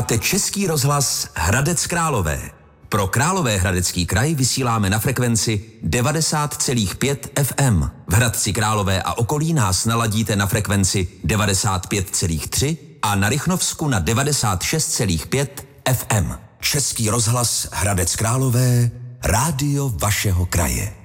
Český rozhlas Hradec Králové. Pro Královéhradecký kraj vysíláme na frekvenci 90,5 FM. V Hradci Králové a okolí nás naladíte na frekvenci 95,3 a na Rychnovsku na 96,5 FM. Český rozhlas Hradec Králové, rádio vašeho kraje.